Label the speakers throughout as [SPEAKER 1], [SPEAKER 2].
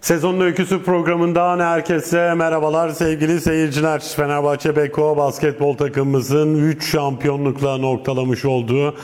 [SPEAKER 1] Sezonun Öyküsü programından herkese merhabalar sevgili seyirciler. Fenerbahçe Beko basketbol takımımızın 3 şampiyonlukla noktalamış olduğu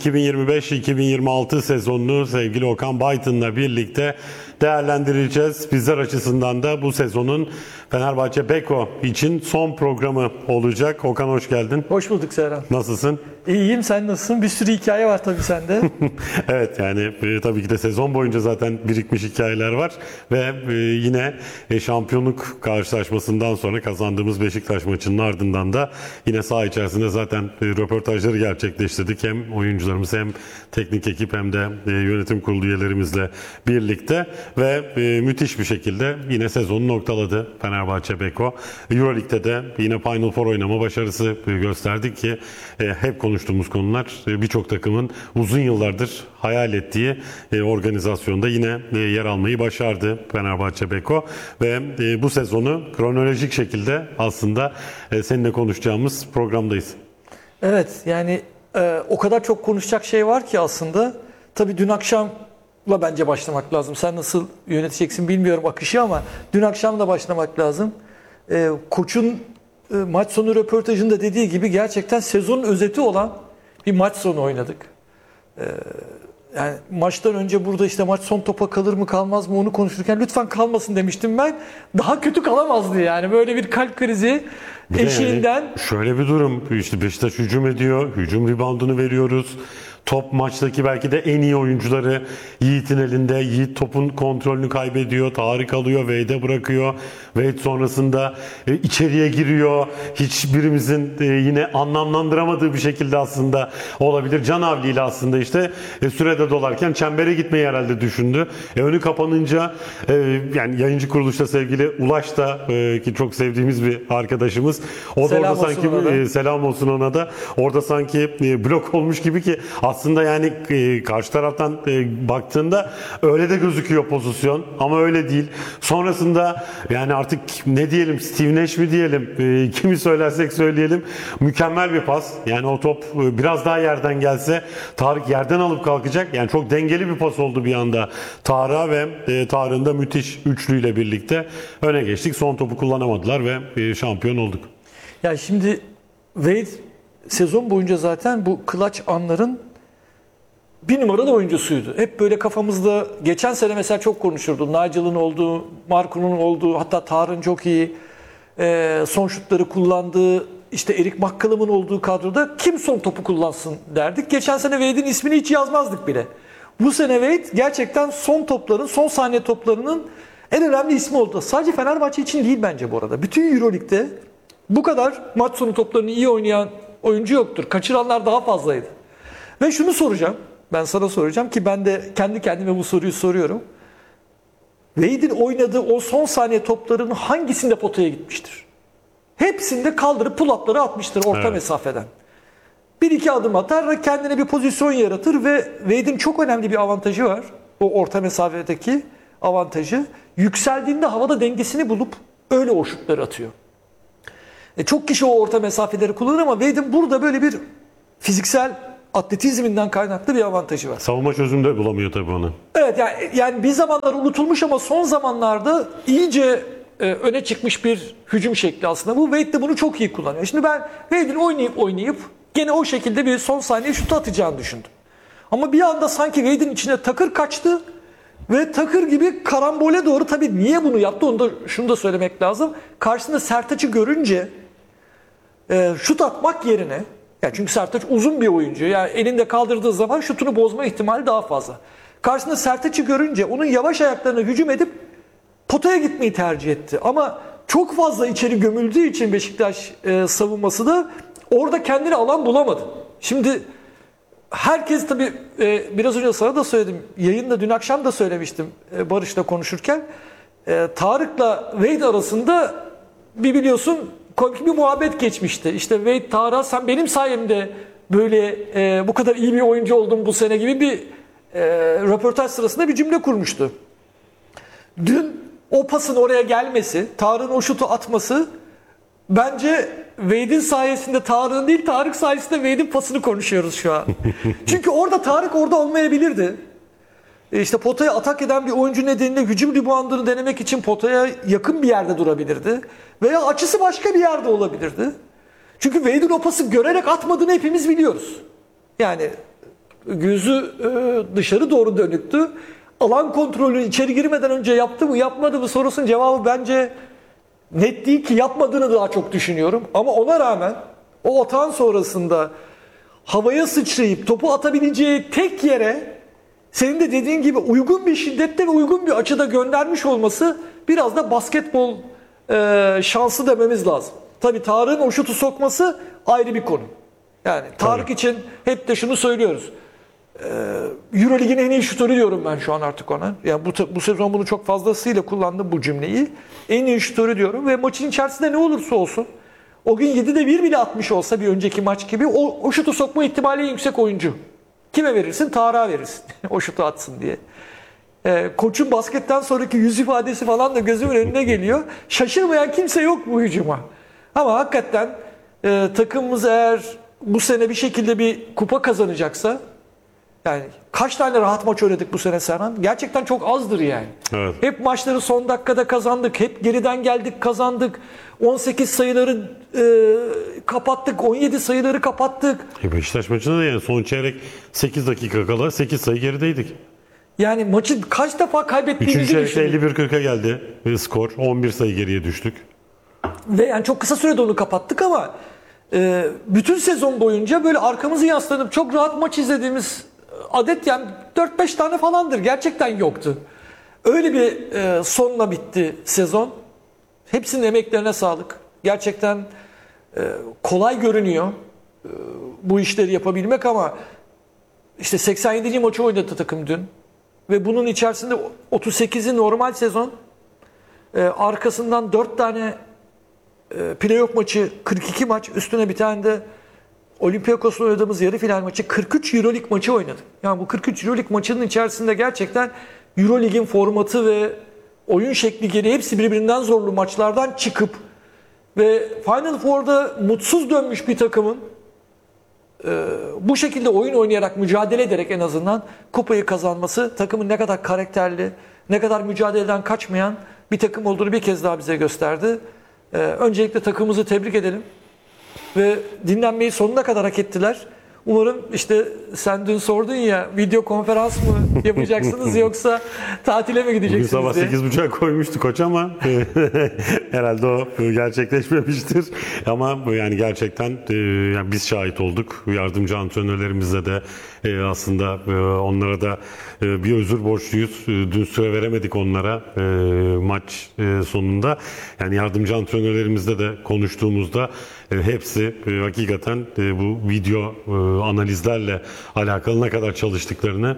[SPEAKER 1] 2025-2026 sezonunu sevgili Okan Baytın'la birlikte değerlendireceğiz. Bizler açısından da bu sezonun Fenerbahçe Beko için son programı olacak. Okan hoş geldin.
[SPEAKER 2] Hoş bulduk Serhan.
[SPEAKER 1] Nasılsın?
[SPEAKER 2] İyiyim, sen nasılsın? Bir sürü hikaye var tabii sende.
[SPEAKER 1] Evet yani tabii ki de sezon boyunca zaten birikmiş hikayeler var ve yine şampiyonluk karşılaşmasından sonra kazandığımız Beşiktaş maçının ardından da yine saha içerisinde zaten röportajları gerçekleştirdik. Hem oyuncularımız hem teknik ekip hem de yönetim kurulu üyelerimizle birlikte ve müthiş bir şekilde yine sezonu noktaladı Fenerbahçe Beko. Euroleague'de de yine Final Four oynama başarısı gösterdik ki hep konuştuğumuz konular birçok takımın uzun yıllardır hayal ettiği organizasyonda yine yer almayı başardı Fenerbahçe Beko ve bu sezonu kronolojik şekilde aslında seninle konuşacağımız programdayız.
[SPEAKER 2] Evet yani o kadar çok konuşacak şey var ki aslında. Tabii dün akşamla bence başlamak lazım. Sen nasıl yöneteceksin bilmiyorum akışı ama dün akşam da başlamak lazım. Koç'un maç sonu röportajında dediği gibi gerçekten sezonun özeti olan bir maç sonu oynadık. Yani maçtan önce burada işte maç son topa kalır mı kalmaz mı onu konuşurken lütfen kalmasın demiştim ben. Daha kötü kalamazdı yani. Böyle bir kalp krizi eşiğinden.
[SPEAKER 1] Yani şöyle bir durum. İşte Beşiktaş hücum ediyor. Hücum reboundunu veriyoruz. Top maçtaki belki de en iyi oyuncuları Yiğit'in elinde. Yiğit topun kontrolünü kaybediyor. Tarık alıyor. Wade'e bırakıyor. Wade sonrasında içeriye giriyor. Hiçbirimizin yine anlamlandıramadığı bir şekilde aslında olabilir. Canavli ile aslında işte sürede dolarken çembere gitmeyi herhalde düşündü. Önü kapanınca yani yayıncı kuruluşta sevgili Ulaş da ki çok sevdiğimiz bir arkadaşımız. O da
[SPEAKER 2] Selam
[SPEAKER 1] orada sanki selam olsun ona da. Orada sanki blok olmuş gibi ki aslında yani karşı taraftan baktığında öyle de gözüküyor pozisyon ama öyle değil. Sonrasında yani artık ne diyelim, Steve Nash mi diyelim, kimi söylersek söyleyelim, mükemmel bir pas. Yani o top biraz daha yerden gelse Tarık yerden alıp kalkacak. Yani çok dengeli bir pas oldu bir anda Tarık'a ve Tarık'ın da müthiş üçlüyle birlikte öne geçtik. Son topu kullanamadılar ve şampiyon olduk.
[SPEAKER 2] Ya şimdi Wade sezon boyunca zaten bu clutch anların bir numaralı oyuncusuydu. Hep böyle kafamızda geçen sene mesela çok konuşurdu. Nigel'ın olduğu, Marco'nun olduğu, hatta Tarık'ın çok iyi son şutları kullandığı, işte Eric McCollum'un olduğu kadroda kim son topu kullansın derdik. Geçen sene Wade'in ismini hiç yazmazdık bile. Bu sene Wade gerçekten son topların, son saniye toplarının en önemli ismi oldu. Sadece Fenerbahçe için değil bence bu arada. Bütün Euroleague'de bu kadar maç sonu toplarını iyi oynayan oyuncu yoktur. Kaçıranlar daha fazlaydı. Ve şunu soracağım. Ben sana soracağım ki ben de kendi kendime bu soruyu soruyorum. Wade'in oynadığı o son saniye toplarının hangisinde potaya gitmiştir? Hepsinde kaldırıp pull-up'ları atmıştır orta mesafeden. Bir iki adım atar ve kendine bir pozisyon yaratır ve Wade'in çok önemli bir avantajı var. O orta mesafedeki avantajı. Yükseldiğinde havada dengesini bulup öyle o şutları atıyor. Çok kişi o orta mesafeleri kullanır ama Wade'in burada böyle bir fiziksel atletizminden kaynaklı bir avantajı var.
[SPEAKER 1] Savunma çözümü de bulamıyor tabii onu.
[SPEAKER 2] Evet yani bir zamanlar unutulmuş ama son zamanlarda iyice öne çıkmış bir hücum şekli aslında. Bu Wade de bunu çok iyi kullanıyor. Şimdi ben Wade'in oynayıp gene o şekilde bir son saniye şutu atacağını düşündüm. Ama bir anda sanki Wade'in içine Takır kaçtı ve Takır gibi karambole doğru, tabii niye bunu yaptı onu da şunu da söylemek lazım. Karşısında Sertaç'ı görünce şut atmak yerine, yani çünkü Sertaç uzun bir oyuncu. Yani elinde kaldırdığı zaman şutunu bozma ihtimali daha fazla. Karşısında Sertaç'ı görünce onun yavaş ayaklarına hücum edip potaya gitmeyi tercih etti. Ama çok fazla içeri gömüldüğü için Beşiktaş savunması da orada kendine alan bulamadı. Şimdi herkes tabii biraz önce sana da söyledim. Yayında dün akşam da söylemiştim Barış'la konuşurken. Tarık'la Wade arasında biliyorsun komik bir muhabbet geçmişti. İşte Wade Tarık'a sen benim sayemde böyle bu kadar iyi bir oyuncu oldun bu sene gibi bir röportaj sırasında bir cümle kurmuştu. Dün o pasın oraya gelmesi, Tarık'ın o şutu atması bence Wade'in sayesinde Tarık'ın değil, Tarık sayesinde Wade'in pasını konuşuyoruz şu an. Çünkü orada Tarık orada olmayabilirdi. işte potaya atak eden bir oyuncu nedeniyle hücum reboundını denemek için potaya yakın bir yerde durabilirdi. Veya açısı başka bir yerde olabilirdi. Çünkü Wade'in o pası görerek atmadığını hepimiz biliyoruz. Yani gözü dışarı doğru dönüktü. Alan kontrolünü içeri girmeden önce yaptı mı yapmadı mı sorusunun cevabı bence net değil ki, yapmadığını daha çok düşünüyorum. Ama ona rağmen o atağın sonrasında havaya sıçrayıp topu atabileceği tek yere senin de dediğin gibi uygun bir şiddette ve uygun bir açıda göndermiş olması biraz da basketbol şansı dememiz lazım. Tabii Tarık'ın o şutu sokması ayrı bir konu. Yani Tarık için hep de şunu söylüyoruz. Euroleague'in en iyi şutörü diyorum ben şu an artık ona. Yani bu sezon bunu çok fazlasıyla kullandım bu cümleyi. En iyi şutörü diyorum ve maçın içerisinde ne olursa olsun o gün 7'de 1 bile atmış olsa bir önceki maç gibi o şutu sokma ihtimali en yüksek oyuncu. Kime verirsin? Tarık'a verirsin. O şutu atsın diye. Koçun basketten sonraki yüz ifadesi falan da gözümün önüne geliyor. Şaşırmayan kimse yok bu hücuma. Ama hakikaten takımımız eğer bu sene bir şekilde bir kupa kazanacaksa, yani kaç tane rahat maç oynadık bu sene Serhan? Gerçekten çok azdır yani.
[SPEAKER 1] Evet.
[SPEAKER 2] Hep maçları son dakikada kazandık. Hep geriden geldik kazandık. 18 sayıları kapattık. 17 sayıları kapattık.
[SPEAKER 1] Beşiktaş maçında da yani son çeyrek 8 dakika kala 8 sayı gerideydik.
[SPEAKER 2] Yani maçı kaç defa kaybettiğimizi
[SPEAKER 1] 3. çeyrekte
[SPEAKER 2] düşündük.
[SPEAKER 1] 51-40'a geldi skor. 11 sayı geriye düştük.
[SPEAKER 2] Ve yani çok kısa sürede onu kapattık ama bütün sezon boyunca böyle arkamızı yaslanıp çok rahat maç izlediğimiz adet yani 4-5 tane falandır. Gerçekten yoktu. Öyle bir sonla bitti sezon. Hepsinin emeklerine sağlık. Gerçekten kolay görünüyor bu işleri yapabilmek ama işte 87. maçı oynadı takım dün. Ve bunun içerisinde 38'i normal sezon. Arkasından 4 tane playoff maçı, 42 maç, üstüne bir tane de Olympiakos'la oynadığımız yarı final maçı, 43 Euroleague maçı oynadık. Yani bu 43 Euroleague maçının içerisinde gerçekten Euroleague'in formatı ve oyun şekli gereği hepsi birbirinden zorlu maçlardan çıkıp ve Final Four'da mutsuz dönmüş bir takımın bu şekilde oyun oynayarak, mücadele ederek en azından kupayı kazanması takımın ne kadar karakterli, ne kadar mücadeleden kaçmayan bir takım olduğunu bir kez daha bize gösterdi. Öncelikle takımımızı tebrik edelim ve dinlenmeyi sonuna kadar hak ettiler. Umarım işte sen dün sordun ya, video konferans mı yapacaksınız yoksa tatile mi
[SPEAKER 1] Bugün
[SPEAKER 2] gideceksiniz
[SPEAKER 1] sabah
[SPEAKER 2] diye.
[SPEAKER 1] 8.30'a koymuştu koç ama herhalde o gerçekleşmemiştir. Ama yani gerçekten yani biz şahit olduk. Yardımcı antrenörlerimizle de aslında onlara da bir özür borçluyuz. Dün süre veremedik onlara maç sonunda. Yani yardımcı antrenörlerimizle de konuştuğumuzda hepsi hakikaten bu video analizlerle alakalı ne kadar çalıştıklarını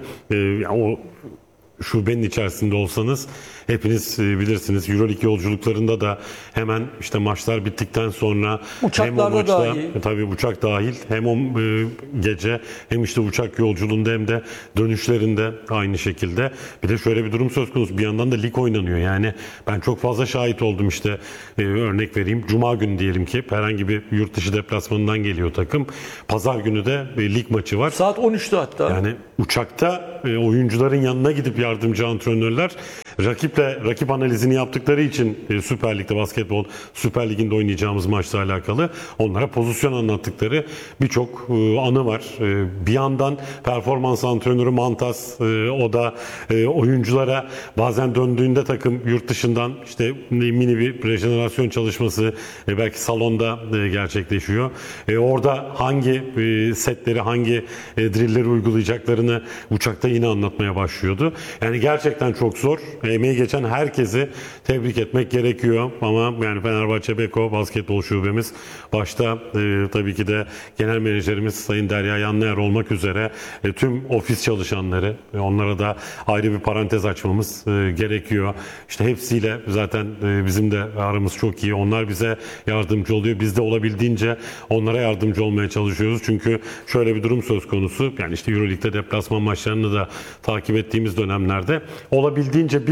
[SPEAKER 1] o şubenin içerisinde olsanız hepiniz bilirsiniz. Euroleague yolculuklarında da hemen işte maçlar bittikten sonra hem o
[SPEAKER 2] Uçaklarda
[SPEAKER 1] maçta
[SPEAKER 2] dahil.
[SPEAKER 1] tabii uçak dahil hem o gece hem işte uçak yolculuğunda hem de dönüşlerinde aynı şekilde. Bir de şöyle bir durum söz konusu. Bir yandan da lig oynanıyor. Yani ben çok fazla şahit oldum işte örnek vereyim. Cuma günü diyelim ki herhangi bir yurt dışı deplasmanından geliyor takım. Pazar günü de lig maçı var.
[SPEAKER 2] Saat 13'tü hatta.
[SPEAKER 1] Yani uçakta oyuncuların yanına gidip yardımcı antrenörler rakip analizini yaptıkları için Süper Lig'de basketbol Süper Lig'inde oynayacağımız maçla alakalı onlara pozisyon anlattıkları birçok anı var. Bir yandan performans antrenörü Mantas o da oyunculara bazen döndüğünde takım yurt dışından işte mini bir rejenerasyon çalışması belki salonda gerçekleşiyor. Orada hangi setleri hangi drillleri uygulayacaklarını uçakta yine anlatmaya başlıyordu. Yani gerçekten çok zor. Emeği geçen herkesi tebrik etmek gerekiyor. Ama yani Fenerbahçe Beko basketbol şubemiz başta tabii ki de genel menajerimiz Sayın Derya Yanlıer olmak üzere tüm ofis çalışanları onlara da ayrı bir parantez açmamız gerekiyor. İşte hepsiyle zaten bizim de aramız çok iyi. Onlar bize yardımcı oluyor. Biz de olabildiğince onlara yardımcı olmaya çalışıyoruz. Çünkü şöyle bir durum söz konusu. Yani işte Euroleague'de deplasman maçlarını da takip ettiğimiz dönemlerde olabildiğince biz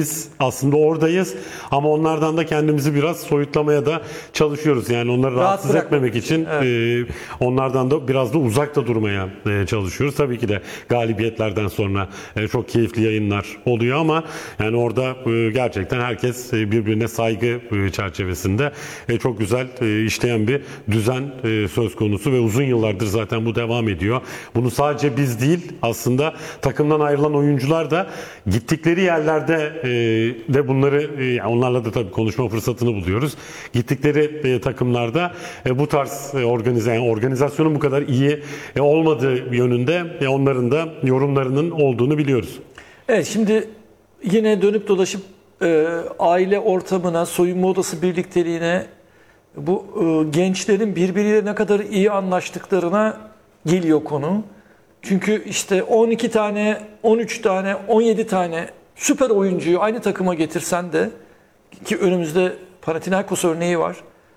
[SPEAKER 1] biz aslında oradayız ama onlardan da kendimizi biraz soyutlamaya da çalışıyoruz. Yani onları rahatsız
[SPEAKER 2] bırakmak
[SPEAKER 1] etmemek için onlardan da biraz da uzakta durmaya çalışıyoruz. Tabii ki de galibiyetlerden sonra çok keyifli yayınlar oluyor ama yani orada gerçekten herkes birbirine saygı çerçevesinde çok güzel işleyen bir düzen söz konusu ve uzun yıllardır zaten bu devam ediyor. Bunu sadece biz değil, aslında takımdan ayrılan oyuncular da gittikleri yerlerde ve bunları onlarla da tabii konuşma fırsatını buluyoruz. Gittikleri takımlarda bu tarz organizasyonun bu kadar iyi olmadığı yönünde onların da yorumlarının olduğunu biliyoruz.
[SPEAKER 2] Evet, şimdi yine dönüp dolaşıp aile ortamına, soyunma odası birlikteliğine, bu gençlerin birbiriyle ne kadar iyi anlaştıklarına geliyor konu. Çünkü işte 12 tane, 13 tane, 17 tane süper oyuncuyu aynı takıma getirsen de, ki önümüzde Panathinaikos örneği var.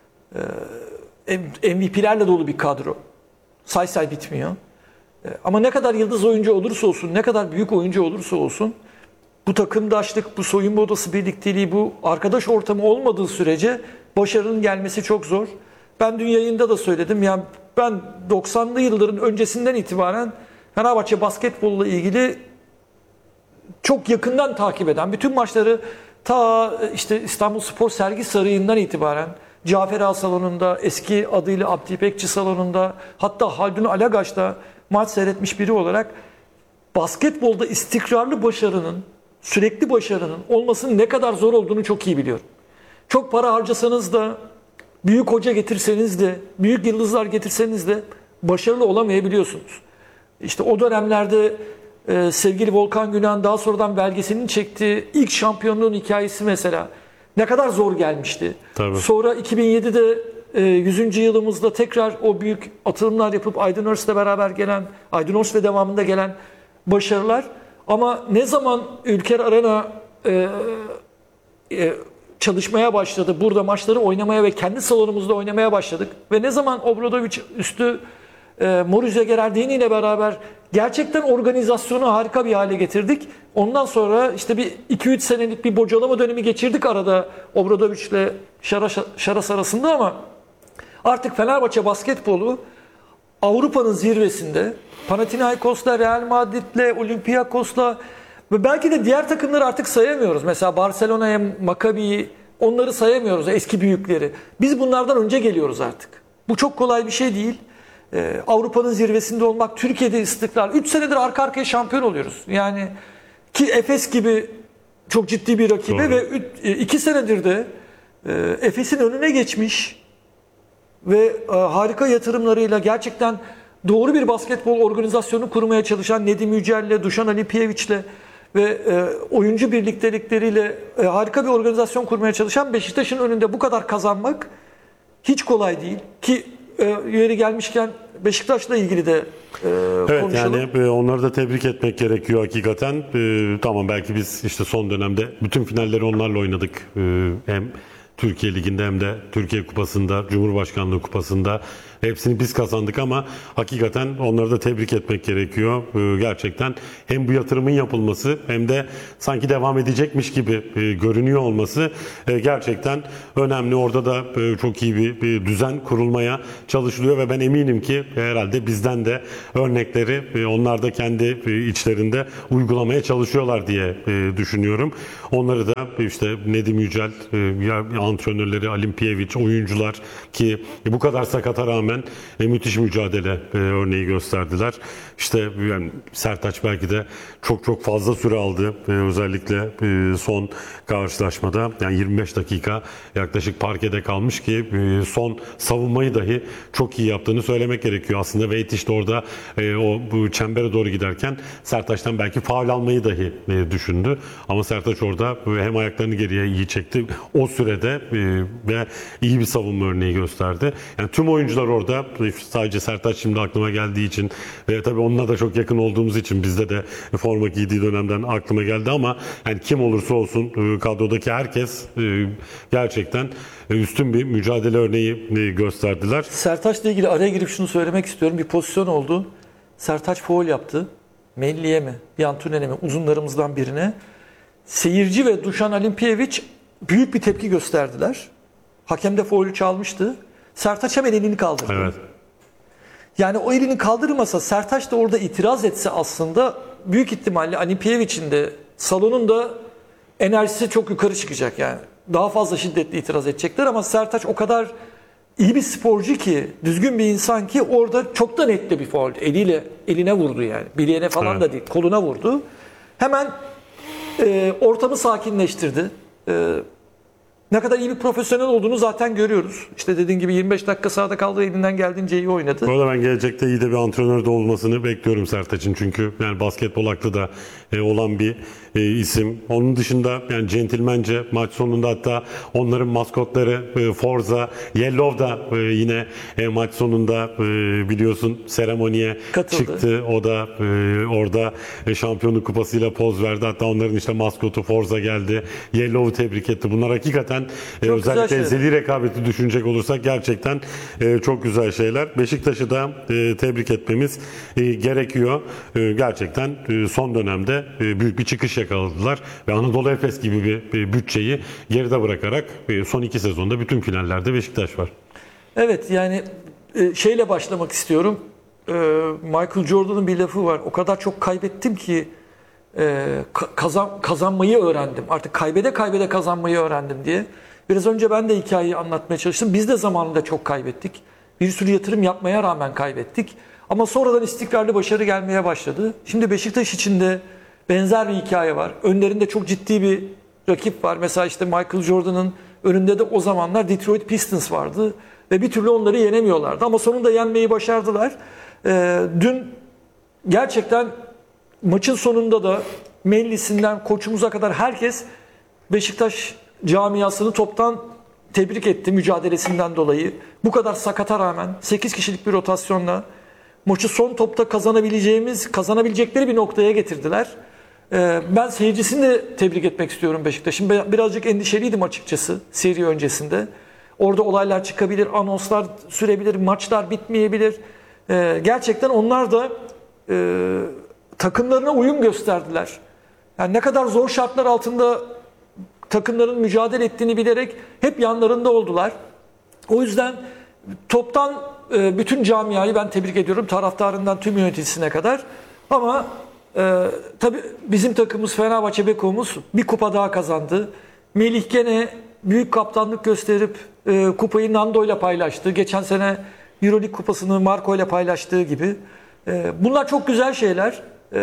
[SPEAKER 2] MVP'lerle dolu bir kadro. Say bitmiyor. Ama ne kadar yıldız oyuncu olursa olsun, ne kadar büyük oyuncu olursa olsun, bu takımdaşlık, bu soyunma odası birlikteliği, bu arkadaş ortamı olmadığı sürece başarının gelmesi çok zor. Ben dün yayında da söyledim. Yani ben 90'lı yılların öncesinden itibaren Fenerbahçe basketbolla ilgili çok yakından takip eden, bütün maçları ta işte İstanbul Spor Sergi Sarayı'ndan itibaren Cafer Ağa salonunda, eski adıyla Abdi İpekçi salonunda, hatta Haldun Alagaç'ta maç seyretmiş biri olarak basketbolda istikrarlı başarının, sürekli başarının olmasının ne kadar zor olduğunu çok iyi biliyorum. Çok para harcasanız da, büyük hoca getirseniz de, büyük yıldızlar getirseniz de başarılı olamayabiliyorsunuz. İşte o dönemlerde sevgili Volkan Günah'ın daha sonradan belgeselini çektiği ilk şampiyonluğun hikayesi mesela ne kadar zor gelmişti.
[SPEAKER 1] Tabii.
[SPEAKER 2] Sonra 2007'de 100. yılımızda tekrar o büyük atılımlar yapıp Aydın Örs'le beraber gelen, Aydın Örs ve devamında gelen başarılar. Ama ne zaman Ülker Arena çalışmaya başladı, burada maçları oynamaya ve kendi salonumuzda oynamaya başladık ve ne zaman Obradović üstü Mor Gerer ile beraber gerçekten organizasyonu harika bir hale getirdik. Ondan sonra işte bir 2-3 senelik bir bocalama dönemi geçirdik arada Obradović ile Şaras arasında ama artık Fenerbahçe basketbolu Avrupa'nın zirvesinde. Panathinaikos'la, Real Madrid'le, Olympiakos'la ve belki de diğer takımları artık sayamıyoruz. Mesela Barcelona'ya, Maccabi'yi, onları sayamıyoruz, eski büyükleri. Biz bunlardan önce geliyoruz artık. Bu çok kolay bir şey değil. Avrupa'nın zirvesinde olmak, Türkiye'de istikrar. 3 senedir arka arkaya şampiyon oluyoruz. Yani ki Efes gibi çok ciddi bir rakibe ve 2 senedir de Efes'in önüne geçmiş ve harika yatırımlarıyla gerçekten doğru bir basketbol organizasyonu kurmaya çalışan Nedim Yücel'le, Dušan Alipijević'le ve oyuncu birliktelikleriyle harika bir organizasyon kurmaya çalışan Beşiktaş'ın önünde bu kadar kazanmak hiç kolay değil. Ki yeri gelmişken Beşiktaş'la ilgili de
[SPEAKER 1] evet,
[SPEAKER 2] konuşalım.
[SPEAKER 1] yani onları da tebrik etmek gerekiyor hakikaten. Tamam, belki biz işte son dönemde bütün finalleri onlarla oynadık. Hem Türkiye Ligi'nde hem de Türkiye Kupası'nda, Cumhurbaşkanlığı Kupası'nda hepsini biz kazandık ama hakikaten onları da tebrik etmek gerekiyor. Gerçekten hem bu yatırımın yapılması hem de sanki devam edecekmiş gibi görünüyor olması gerçekten önemli. Orada da çok iyi bir düzen kurulmaya çalışılıyor ve ben eminim ki herhalde bizden de örnekleri onlar da kendi içlerinde uygulamaya çalışıyorlar diye düşünüyorum. Onları da işte Nedim Yücel, antrenörleri Alimpijević, oyuncular ki bu kadar sakata rağmen müthiş mücadele örneği gösterdiler. İşte yani Sertaç belki de çok fazla süre aldı. Özellikle son karşılaşmada yani 25 dakika yaklaşık parkede kalmış ki son savunmayı dahi çok iyi yaptığını söylemek gerekiyor. Aslında Wade işte orada bu çembere doğru giderken Sertaç'tan belki faul almayı dahi düşündü. Ama Sertaç orada hem ayaklarını geriye iyi çekti o sürede ve iyi bir savunma örneği gösterdi. Yani tüm oyuncular orada, sadece Sertaç şimdi aklıma geldiği için ve tabii onunla da çok yakın olduğumuz için bizde de forma giydiği dönemden aklıma geldi ama yani kim olursa olsun kadrodaki herkes gerçekten üstün bir mücadele örneği gösterdiler.
[SPEAKER 2] Sertaç'la ilgili araya girip şunu söylemek istiyorum. Bir pozisyon oldu. Sertaç faul yaptı. Melli'ye mi? Yantunen'e mi? Uzunlarımızdan birine. seyirci ve Dušan Alimpijević büyük bir tepki gösterdiler. Hakem de faulü çalmıştı. Sertaç hemen elini kaldırdı.
[SPEAKER 1] Evet.
[SPEAKER 2] Yani o elini kaldırmasa, Sertaç da orada itiraz etse aslında büyük ihtimalle Alimpijević'in de salonun da enerjisi çok yukarı çıkacak yani. Daha fazla şiddetli itiraz edecekler ama Sertaç o kadar iyi bir sporcu ki, düzgün bir insan ki orada çok da net de bir faul. Eline vurdu yani. Bileğine falan
[SPEAKER 1] Evet.
[SPEAKER 2] da değil, koluna vurdu. Hemen ortamı sakinleştirdi. Ne kadar iyi bir profesyonel olduğunu zaten görüyoruz. İşte dediğin gibi 25 dakika sahada kaldı, elinden geldiğince iyi oynadı.
[SPEAKER 1] Bu arada ben gelecekte iyi de bir antrenör de olmasını bekliyorum Sertaç'ın. Çünkü yani basketbol aklı da olan bir isim. Onun dışında yani centilmence maç sonunda hatta onların maskotları Forza, Yellow da yine maç sonunda biliyorsun seremoniye
[SPEAKER 2] Katıldı.
[SPEAKER 1] çıktı. O da orada şampiyonluk kupasıyla poz verdi. Hatta onların işte maskotu Forza geldi. Yellow'u tebrik etti. Bunlar hakikaten
[SPEAKER 2] güzel
[SPEAKER 1] özellikle
[SPEAKER 2] şeyler.
[SPEAKER 1] ezeli rekabeti düşünecek olursak gerçekten çok güzel şeyler. Beşiktaş'ı da tebrik etmemiz gerekiyor. Gerçekten son dönemde büyük bir çıkış yakaladılar ve Anadolu Efes gibi bir bütçeyi geride bırakarak son 2 sezonda bütün finallerde Beşiktaş var.
[SPEAKER 2] Evet yani şeyle başlamak istiyorum. Michael Jordan'ın bir lafı var. O kadar çok kaybettim ki kazanmayı öğrendim. Artık kaybede kazanmayı öğrendim diye. Biraz önce ben de hikayeyi anlatmaya çalıştım. Biz de zamanında çok kaybettik. Bir sürü yatırım yapmaya rağmen kaybettik. Ama sonradan istikrarlı başarı gelmeye başladı. Şimdi Beşiktaş için de benzer bir hikaye var. Önlerinde çok ciddi bir rakip var. Mesela işte Michael Jordan'ın önünde de o zamanlar Detroit Pistons vardı. Ve bir türlü onları yenemiyorlardı. Ama sonunda yenmeyi başardılar. Dün gerçekten maçın sonunda da Mellisi'nden koçumuza kadar herkes Beşiktaş camiasını toptan tebrik etti mücadelesinden dolayı. Bu kadar sakata rağmen 8 kişilik bir rotasyonla maçı son topta kazanabilecekleri bir noktaya getirdiler. Ben seyircisini de tebrik etmek istiyorum Beşiktaş'ın. Birazcık endişeliydim açıkçası seri öncesinde. Orada olaylar çıkabilir, anonslar sürebilir, maçlar bitmeyebilir. Gerçekten onlar da takımlarına uyum gösterdiler. Yani ne kadar zor şartlar altında takımların mücadele ettiğini bilerek hep yanlarında oldular. O yüzden toptan bütün camiayı ben tebrik ediyorum. Taraftarından tüm yöneticisine kadar. Ama tabii bizim takımımız Fenerbahçe Beko'muz bir kupa daha kazandı. Melih gene büyük kaptanlık gösterip kupayı Nando ile paylaştı. Geçen sene Euroleague kupasını Marco ile paylaştığı gibi. Bunlar çok güzel şeyler.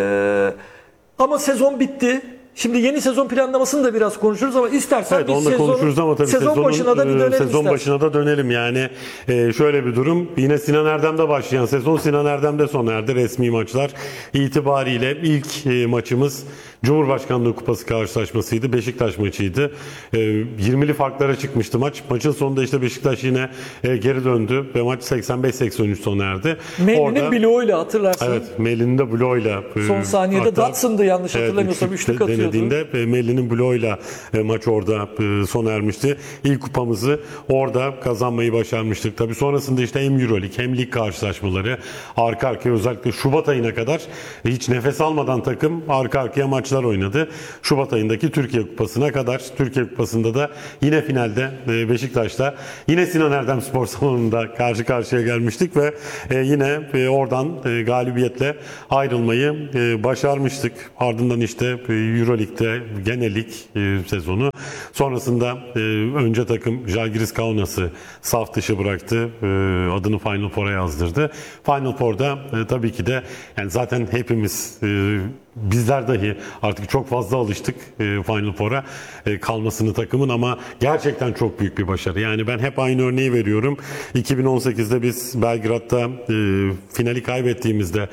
[SPEAKER 2] Ama sezon bitti. Şimdi yeni sezon planlamasını da biraz konuşuruz ama istersen
[SPEAKER 1] Evet, onu da konuşuruz ama tabii
[SPEAKER 2] sezon başına da bir dönelim
[SPEAKER 1] sezon
[SPEAKER 2] istersen.
[SPEAKER 1] başına da dönelim. Yani şöyle bir durum. Yine Sinan Erdem'de başlayan sezon Sinan Erdem'de sona erdi resmi maçlar itibariyle. İlk maçımız Cumhurbaşkanlığı Kupası karşılaşmasıydı. Beşiktaş maçıydı. 20'li farklara çıkmıştı maç. Maçın sonunda işte Beşiktaş yine geri döndü ve maç 85-83 sona erdi.
[SPEAKER 2] Melli'nin bloğuyla hatırlarsın.
[SPEAKER 1] Evet, Melli'nin de bloğuyla.
[SPEAKER 2] Son saniyede Dotson'dı yanlış hatırlamıyorsam. Üçlük atıyordu.
[SPEAKER 1] Denediğinde Melli'nin bloğuyla maç orada sona ermişti. İlk kupamızı orada kazanmayı başarmıştık. Tabii sonrasında işte hem Euroleague hem lig karşılaşmaları arka arkaya özellikle Şubat ayına kadar hiç nefes almadan takım arka arkaya maçlar oynadı. Şubat ayındaki Türkiye Kupası'na kadar. Türkiye Kupası'nda da yine finalde Beşiktaş'ta yine Sinan Erdem Spor Salonu'nda karşı karşıya gelmiştik ve yine oradan galibiyetle ayrılmayı başarmıştık. Ardından işte Euroleague'de genellik sezonu. Sonrasında önce takım Žalgiris Kaunas'ı saf dışı bıraktı. Adını Final Four'a yazdırdı. Final Four'da tabii ki de yani zaten hepimiz bizler dahi artık çok fazla alıştık Final Four'a kalmasını takımın ama gerçekten çok büyük bir başarı. Yani ben hep aynı örneği veriyorum. 2018'de biz Belgrad'da finali kaybettiğimizde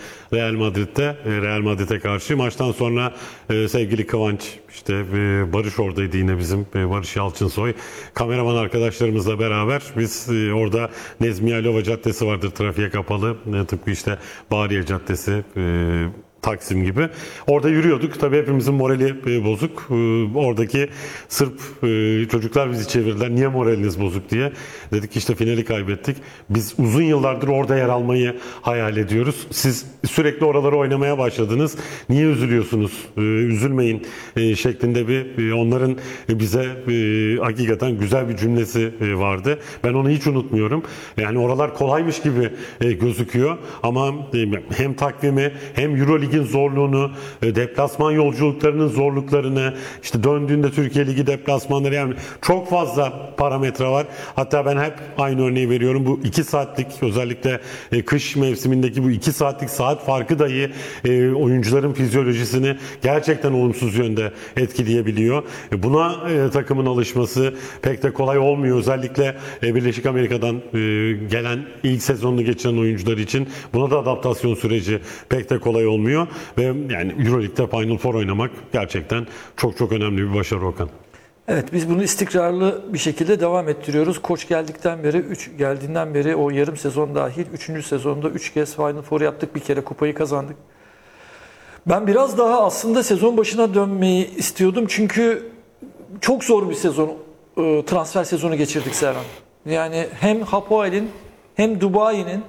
[SPEAKER 1] Real Madrid'e karşı maçtan sonra sevgili Kıvanç işte Barış oradaydı yine bizim Barış Yalçınsoy kameraman arkadaşlarımızla beraber biz orada Nezmi Alova Caddesi vardır trafiğe kapalı tıpkı işte Bahriye Caddesi Taksim gibi. Orada yürüyorduk. Tabii hepimizin morali bozuk. Oradaki Sırp çocuklar bizi çevirdiler. Niye moraliniz bozuk diye. Dedik işte finali kaybettik. Biz uzun yıllardır orada yer almayı hayal ediyoruz. Siz sürekli oralara oynamaya başladınız. Niye üzülüyorsunuz? Üzülmeyin şeklinde bir onların bize hakikaten güzel bir cümlesi vardı. Ben onu hiç unutmuyorum. Yani oralar kolaymış gibi gözüküyor ama hem takvimi hem Eurolig'in zorluğunu, deplasman yolculuklarının zorluklarını, işte döndüğünde Türkiye Ligi deplasmanları, yani çok fazla parametre var. Hatta ben hep aynı örneği veriyorum. Bu 2 saatlik, özellikle kış mevsimindeki bu 2 saatlik saat farkı dahi oyuncuların fizyolojisini gerçekten olumsuz yönde etkileyebiliyor. Buna takımın alışması pek de kolay olmuyor. Özellikle Birleşik Amerika'dan gelen, ilk sezonunu geçiren oyuncular için buna da adaptasyon süreci pek de kolay olmuyor ve yani Euroleague'de Final Four oynamak gerçekten çok çok önemli bir başarı, Okan.
[SPEAKER 2] Evet, biz bunu istikrarlı bir şekilde devam ettiriyoruz. Koç geldiğinden beri o yarım sezon dahil 3. sezonda 3 kez Final Four yaptık. Bir kere kupayı kazandık. Ben biraz daha aslında sezon başına dönmeyi istiyordum. Çünkü çok zor bir sezon, transfer sezonu geçirdik Serhan. Yani hem Hapoel'in hem Dubai'nin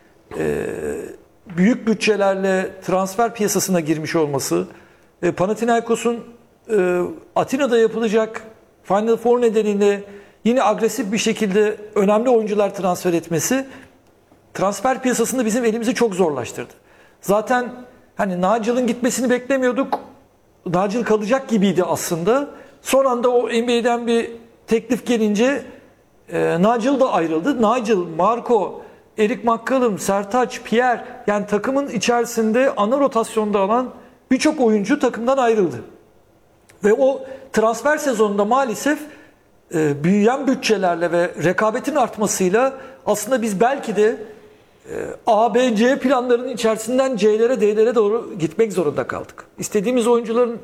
[SPEAKER 2] büyük bütçelerle transfer piyasasına girmiş olması, Panathinaikos'un Atina'da yapılacak Final Four nedeniyle yine agresif bir şekilde önemli oyuncular transfer etmesi transfer piyasasında bizim elimizi çok zorlaştırdı. Zaten hani Nagel'ın gitmesini beklemiyorduk. Nagel kalacak gibiydi aslında. Son anda o NBA'den bir teklif gelince Nigel da ayrıldı. Nigel, Marco, Eric McCallum, Sertaç, Pierre, yani takımın içerisinde ana rotasyonda alan birçok oyuncu takımdan ayrıldı. Ve o transfer sezonunda maalesef büyüyen bütçelerle ve rekabetin artmasıyla aslında biz belki de A, B, C planlarının içerisinden C'lere, D'lere doğru gitmek zorunda kaldık. İstediğimiz oyuncuların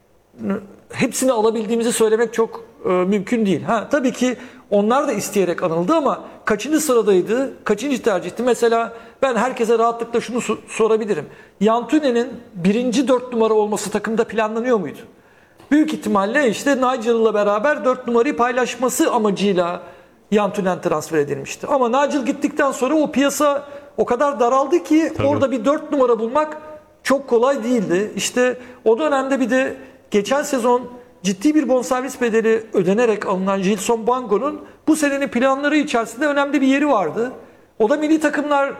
[SPEAKER 2] hepsini alabildiğimizi söylemek çok mümkün değil. Tabii ki onlar da isteyerek anıldı ama kaçıncı sıradaydı, kaçıncı tercihti? Mesela ben herkese rahatlıkla şunu sorabilirim. Yantune'nin 1. 4 numara olması takımda planlanıyor muydu? Büyük ihtimalle işte Nigel'la beraber 4 numarayı paylaşması amacıyla Yantunen transfer edilmişti. Ama Nigel gittikten sonra o piyasa o kadar daraldı ki tabii, orada bir 4 numara bulmak çok kolay değildi. İşte o dönemde bir de geçen sezon ciddi bir bonservis bedeli ödenerek alınan Gilson Bango'nun bu senenin planları içerisinde önemli bir yeri vardı. O da milli takımlar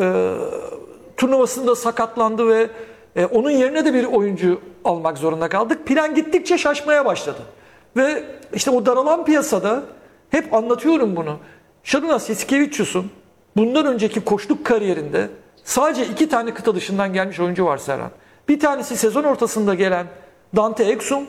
[SPEAKER 2] turnuvasında sakatlandı ve onun yerine de bir oyuncu almak zorunda kaldık. Plan gittikçe şaşmaya başladı. Ve işte o daralan piyasada hep anlatıyorum bunu. Şarunas Yasikevicius'un bundan önceki koçluk kariyerinde sadece 2 tane kıta dışından gelmiş oyuncu var Serhan. Bir tanesi sezon ortasında gelen Dante Exum.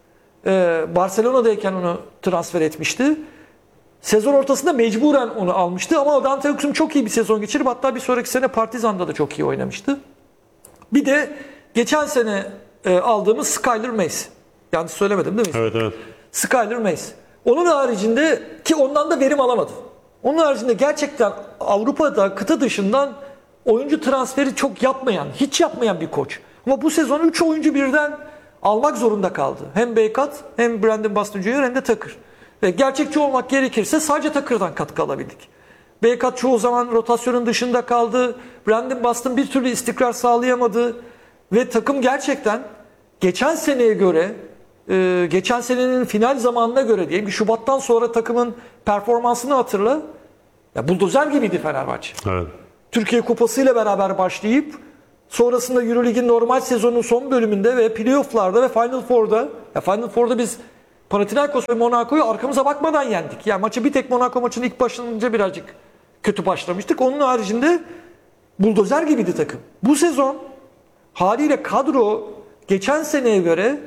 [SPEAKER 2] Barcelona'dayken onu transfer etmişti. Sezon ortasında mecburen onu almıştı ama Dante Exum çok iyi bir sezon geçirip hatta bir sonraki sene Partizan'da da çok iyi oynamıştı. Bir de geçen sene aldığımız Skyler Mace. Yanlış söylemedim değil mi?
[SPEAKER 1] Evet, evet.
[SPEAKER 2] Skyler Mace. Onun haricinde ki ondan da verim alamadı. Onun haricinde gerçekten Avrupa'da kıta dışından oyuncu transferi çok yapmayan, hiç yapmayan bir koç. Ama bu sezon 3 oyuncu birden almak zorunda kaldı. Hem Beykat, hem Brandon Boston Jr. hem de Tucker. Ve gerçekçi olmak gerekirse sadece Tucker'dan katkı alabildik. Beykat çoğu zaman rotasyonun dışında kaldı. Brandon Boston bir türlü istikrar sağlayamadı. Ve takım gerçekten geçen seneye göre, geçen senenin final zamanına göre diyelim, Şubat'tan sonra takımın performansını hatırla. Ya buldozer gibiydi Fenerbahçe.
[SPEAKER 1] Evet.
[SPEAKER 2] Türkiye Kupası ile beraber başlayıp sonrasında Euroleague'in normal sezonun son bölümünde ve playoff'larda ve Final Four'da, ya Final Four'da biz Panathinaikos ve Monaco'yu arkamıza bakmadan yendik. Yani maçı bir tek Monaco maçının ilk başlanınca birazcık kötü başlamıştık. Onun haricinde buldozer gibiydi takım. Bu sezon haliyle kadro geçen seneye göre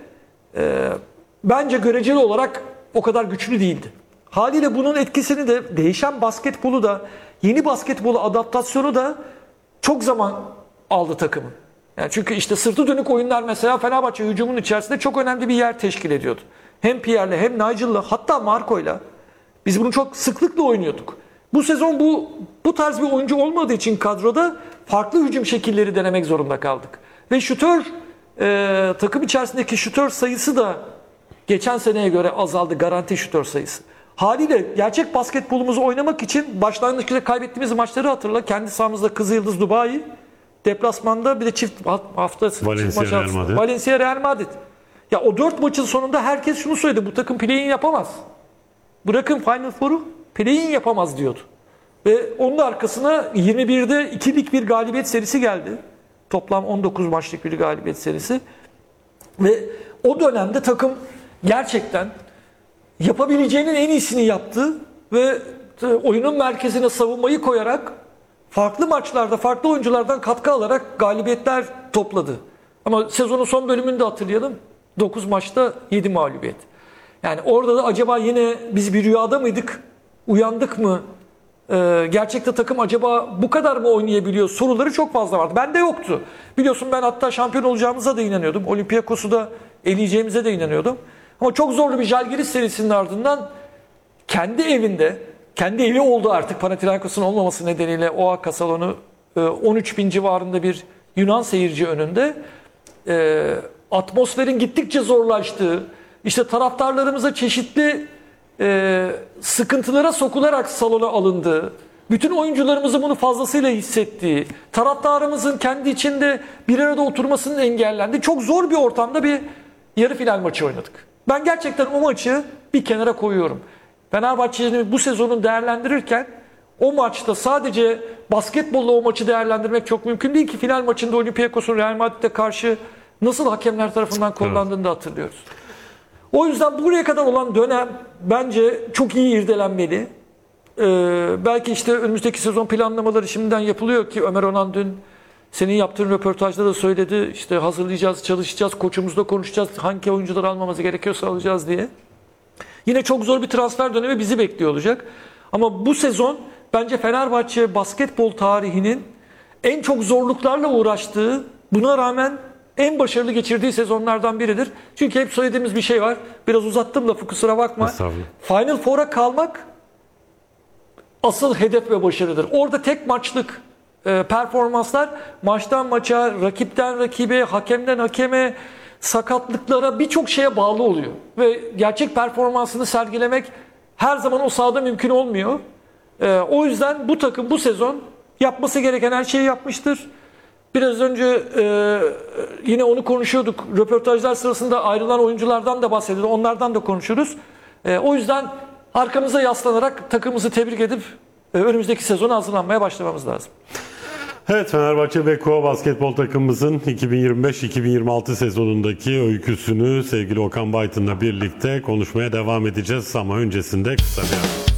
[SPEAKER 2] bence göreceli olarak o kadar güçlü değildi. Haliyle bunun etkisini de değişen basketbolu da, yeni basketbolu adaptasyonu da çok zaman aldı takımın. Yani çünkü işte sırtı dönük oyunlar mesela Fenerbahçe hücumun içerisinde çok önemli bir yer teşkil ediyordu. Hem Pierre'le hem Nigel'la hatta Marco'yla biz bunu çok sıklıkla oynuyorduk. Bu sezon bu tarz bir oyuncu olmadığı için kadroda farklı hücum şekilleri denemek zorunda kaldık. Ve şutör takım içerisindeki şutör sayısı da geçen seneye göre azaldı, garanti şutör sayısı. Haliyle gerçek basketbolumuzu oynamak için başlangıçta kaybettiğimiz maçları hatırla. Kendi sahamızda Kızılyıldız Dubai, deplasmanda bir de çift haftası
[SPEAKER 1] Valencia,
[SPEAKER 2] maç
[SPEAKER 1] Real Madrid.
[SPEAKER 2] Valencia Real Madrid. Ya o 4 maçın sonunda herkes şunu söyledi. Bu takım play-in yapamaz. Bırakın Final Four'u, play-in yapamaz diyordu. Ve onun arkasına 21'de 2'lik bir galibiyet serisi geldi. Toplam 19 maçlık bir galibiyet serisi. Ve o dönemde takım gerçekten yapabileceğinin en iyisini yaptı ve oyunun merkezine savunmayı koyarak farklı maçlarda farklı oyunculardan katkı alarak galibiyetler topladı. Ama sezonun son bölümünü de hatırlayalım. 9 maçta 7 mağlubiyet. Yani orada da acaba yine biz bir rüyada mıydık? Uyandık mı? Gerçekte takım acaba bu kadar mı oynayabiliyor? Soruları çok fazla vardı. Bende yoktu. Biliyorsun ben hatta şampiyon olacağımıza da inanıyordum. Olympiakos'u da eleyeceğimize de inanıyordum. Ama çok zorlu bir Žalgiris serisinin ardından kendi evinde, kendi evi oldu artık Panathinaikos'un olmaması nedeniyle OAK salonu 13 bin civarında bir Yunan seyirci önünde atmosferin gittikçe zorlaştığı, işte taraftarlarımıza çeşitli sıkıntılara sokularak salona alındığı, bütün oyuncularımızın bunu fazlasıyla hissettiği, taraftarımızın kendi içinde bir arada oturmasının engellendiği çok zor bir ortamda bir yarı final maçı oynadık. Ben gerçekten o maçı bir kenara koyuyorum. Fenerbahçe'nin bu sezonun değerlendirirken o maçta sadece basketbolla o maçı değerlendirmek çok mümkün değil ki. Final maçında Olympiakos'un Real Madrid'e karşı nasıl hakemler tarafından kullandığını da hatırlıyoruz. O yüzden buraya kadar olan dönem bence çok iyi irdelenmeli. Belki işte önümüzdeki sezon planlamaları şimdiden yapılıyor ki Ömer Onan dün senin yaptığın röportajda da söyledi. İşte hazırlayacağız, çalışacağız, koçumuzla konuşacağız, hangi oyuncuları almamız gerekiyorsa alacağız diye. Yine çok zor bir transfer dönemi bizi bekliyor olacak. Ama bu sezon bence Fenerbahçe basketbol tarihinin en çok zorluklarla uğraştığı, buna rağmen en başarılı geçirdiği sezonlardan biridir. Çünkü hep söylediğimiz bir şey var. Biraz uzattım lafı, kusura bakma. Final Four'a kalmak asıl hedef ve başarıdır. Orada tek maçlık performanslar maçtan maça, rakipten rakibe, hakemden hakeme, sakatlıklara, birçok şeye bağlı oluyor. Ve gerçek performansını sergilemek her zaman o sahada mümkün olmuyor. O yüzden bu takım bu sezon yapması gereken her şeyi yapmıştır. Biraz önce yine onu konuşuyorduk. Röportajlar sırasında ayrılan oyunculardan da bahsediyorduk. Onlardan da konuşuruz. O yüzden arkamıza yaslanarak takımımızı tebrik edip önümüzdeki sezona hazırlanmaya başlamamız lazım.
[SPEAKER 1] Evet, Fenerbahçe Beko basketbol takımımızın 2025-2026 sezonundaki öyküsünü sevgili Okan Baytın'la birlikte konuşmaya devam edeceğiz ama öncesinde kısa bir ara.